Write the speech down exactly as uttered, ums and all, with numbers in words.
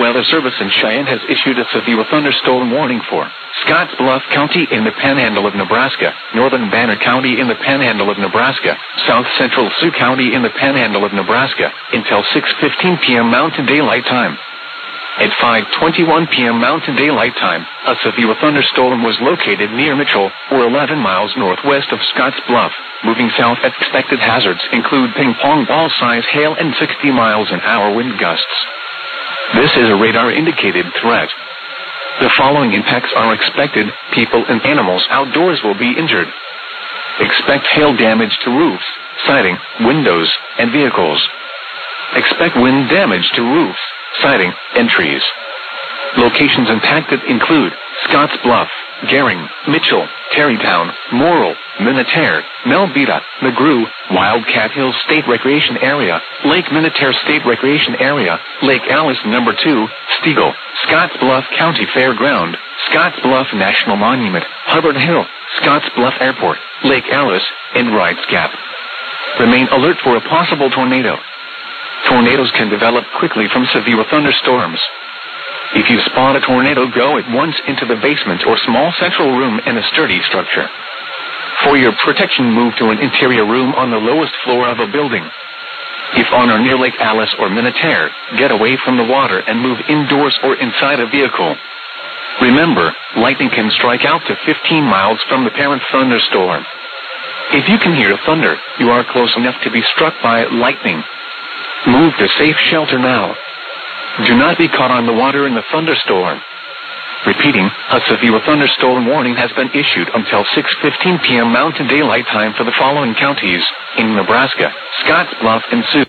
Weather Service in Cheyenne has issued a severe thunderstorm warning for Scottsbluff County in the Panhandle of Nebraska, Northern Banner County in the Panhandle of Nebraska, South Central Sioux County in the Panhandle of Nebraska, until six fifteen p m Mountain Daylight Time. At five twenty-one p m Mountain Daylight Time, a severe thunderstorm was located near Mitchell, or eleven miles northwest of Scottsbluff. Moving south, expected hazards include ping-pong ball-size hail and sixty miles an hour wind gusts. This is a radar-indicated threat. The following impacts are expected: people and animals outdoors will be injured. Expect hail damage to roofs, siding, windows, and vehicles. Expect wind damage to roofs, siding, and trees. Locations impacted include Scottsbluff, Gering, Mitchell, Terrytown, Morrill, Minnetonka, Melvita, McGrew, Wildcat Hills State Recreation Area, Lake Minnetonka State Recreation Area, Lake Alice Number two, Stegall, Scottsbluff County Fairground, Scottsbluff National Monument, Hubbard Hill, Scottsbluff Airport, Lake Alice, and Wrights Gap. Remain alert for a possible tornado. Tornadoes can develop quickly from severe thunderstorms. If you spot a tornado, go at once into the basement or small central room in a sturdy structure. For your protection, move to an interior room on the lowest floor of a building. If on or near Lake Alice or Minnetonka, get away from the water and move indoors or inside a vehicle. Remember, lightning can strike out to fifteen miles from the parent thunderstorm. If you can hear thunder, you are close enough to be struck by lightning. Move to safe shelter now. Do not be caught on the water in the thunderstorm. Repeating, a severe thunderstorm warning has been issued until six fifteen p m Mountain Daylight Time for the following counties in Nebraska: Scottsbluff and Sioux.